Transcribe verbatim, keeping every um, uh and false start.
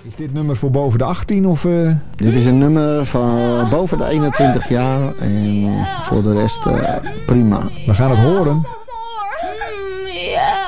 Is dit nummer voor boven de achttien of... Uh... Dit is een nummer van boven de eenentwintig jaar en voor de rest uh, prima. We gaan het horen.